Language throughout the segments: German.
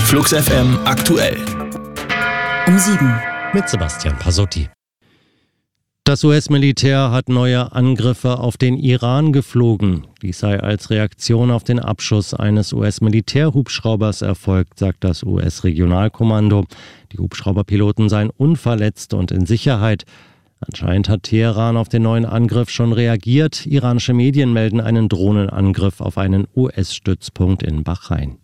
Flux FM aktuell. Um 7. Mit Sebastian Pasotti. Das US-Militär hat neue Angriffe auf den Iran geflogen. Dies sei als Reaktion auf den Abschuss eines US-Militärhubschraubers erfolgt, sagt das US-Regionalkommando. Die Hubschrauberpiloten seien unverletzt und in Sicherheit. Anscheinend hat Teheran auf den neuen Angriff schon reagiert. Iranische Medien melden einen Drohnenangriff auf einen US-Stützpunkt in Bahrain.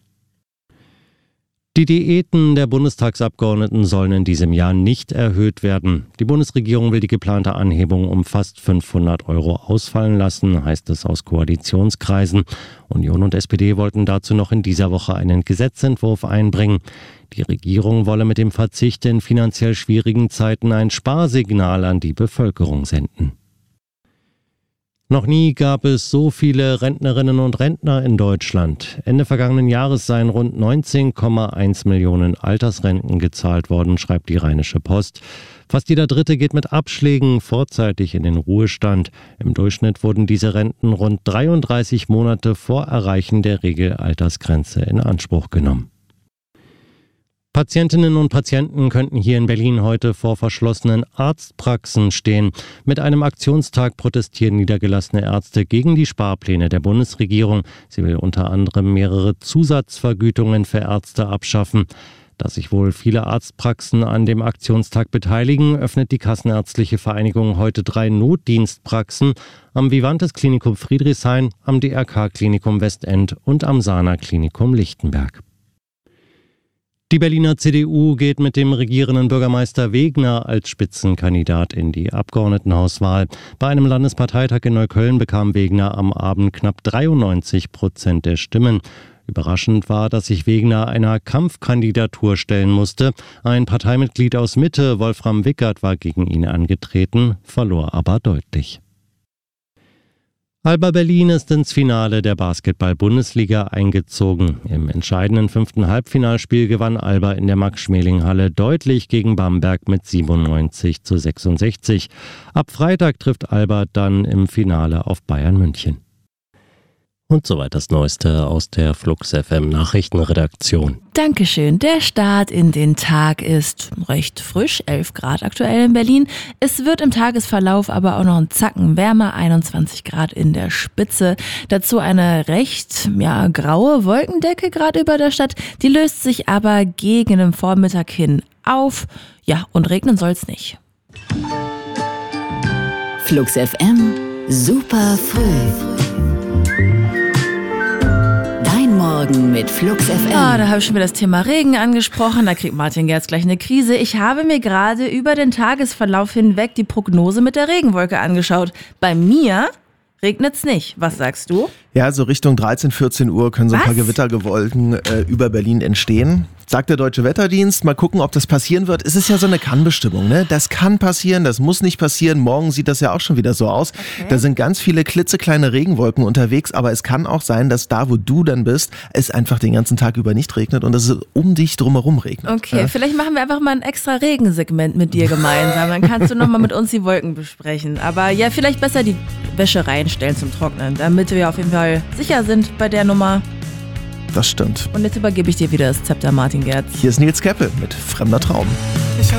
Die Diäten der Bundestagsabgeordneten sollen in diesem Jahr nicht erhöht werden. Die Bundesregierung will die geplante Anhebung um fast 500 € ausfallen lassen, heißt es aus Koalitionskreisen. Union und SPD wollten dazu noch in dieser Woche einen Gesetzentwurf einbringen. Die Regierung wolle mit dem Verzicht in finanziell schwierigen Zeiten ein Sparsignal an die Bevölkerung senden. Noch nie gab es so viele Rentnerinnen und Rentner in Deutschland. Ende vergangenen Jahres seien rund 19,1 Millionen Altersrenten gezahlt worden, schreibt die Rheinische Post. Fast jeder Dritte geht mit Abschlägen vorzeitig in den Ruhestand. Im Durchschnitt wurden diese Renten rund 33 Monate vor Erreichen der Regelaltersgrenze in Anspruch genommen. Patientinnen und Patienten könnten hier in Berlin heute vor verschlossenen Arztpraxen stehen. Mit einem Aktionstag protestieren niedergelassene Ärzte gegen die Sparpläne der Bundesregierung. Sie will unter anderem mehrere Zusatzvergütungen für Ärzte abschaffen. Da sich wohl viele Arztpraxen an dem Aktionstag beteiligen, öffnet die Kassenärztliche Vereinigung heute 3 Notdienstpraxen am Vivantes Klinikum Friedrichshain, am DRK Klinikum Westend und am Sana Klinikum Lichtenberg. Die Berliner CDU geht mit dem regierenden Bürgermeister Wegner als Spitzenkandidat in die Abgeordnetenhauswahl. Bei einem Landesparteitag in Neukölln bekam Wegner am Abend knapp 93% der Stimmen. Überraschend war, dass sich Wegner einer Kampfkandidatur stellen musste. Ein Parteimitglied aus Mitte, Wolfram Wickert, war gegen ihn angetreten, verlor aber deutlich. Alba Berlin ist ins Finale der Basketball-Bundesliga eingezogen. Im entscheidenden 5. Halbfinalspiel gewann Alba in der Max-Schmeling-Halle deutlich gegen Bamberg mit 97:66. Ab Freitag trifft Alba dann im Finale auf Bayern München. Und soweit das Neueste aus der Flux FM Nachrichtenredaktion. Dankeschön. Der Start in den Tag ist recht frisch, 11 Grad aktuell in Berlin. Es wird im Tagesverlauf aber auch noch ein Zacken wärmer, 21 Grad in der Spitze. Dazu eine recht graue Wolkendecke gerade über der Stadt. Die löst sich aber gegen den Vormittag hin auf. Ja, und regnen soll's nicht. Flux FM, super früh. Morgen mit Flux FM. Da habe ich schon wieder das Thema Regen angesprochen. Da kriegt Martin Gerz gleich eine Krise. Ich habe mir gerade über den Tagesverlauf hinweg die Prognose mit der Regenwolke angeschaut. Bei mir regnet's nicht. Was sagst du? Ja, so Richtung 13, 14 Uhr können so ein paar Gewitterwolken über Berlin entstehen. Sagt der Deutsche Wetterdienst. Mal gucken, ob das passieren wird. Es ist ja so eine Kann-Bestimmung, ne? Das kann passieren, das muss nicht passieren. Morgen sieht das ja auch schon wieder so aus. Okay. Da sind ganz viele klitzekleine Regenwolken unterwegs, aber es kann auch sein, dass da, wo du dann bist, es einfach den ganzen Tag über nicht regnet und es um dich drumherum regnet. Okay, vielleicht machen wir einfach mal ein extra Regensegment mit dir gemeinsam. Dann kannst du nochmal mit uns die Wolken besprechen. Aber ja, vielleicht besser die Wäsche reinstellen zum Trocknen, damit wir auf jeden Fall sicher sind bei der Nummer. Das stimmt. Und jetzt übergebe ich dir wieder das Zepter, Martin Gerz. Hier ist Nils Keppel mit Fremder Traum. Ich